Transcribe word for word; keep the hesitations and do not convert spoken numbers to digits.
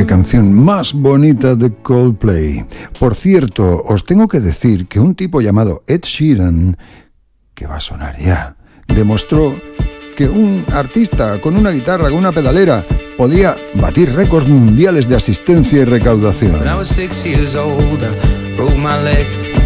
qué canción más bonita de Coldplay. Por cierto, os tengo que decir que un tipo llamado Ed Sheeran, que va a sonar ya, demostró que un artista con una guitarra, con una pedalera, podía batir récords mundiales de asistencia y recaudación. When I was six years old, I broke my leg.